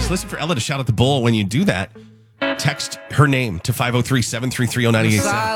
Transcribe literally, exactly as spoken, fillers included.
Just listen for Ella to shout at the bull. When you do that, text her name to five oh three, seven three three, oh nine eight seven.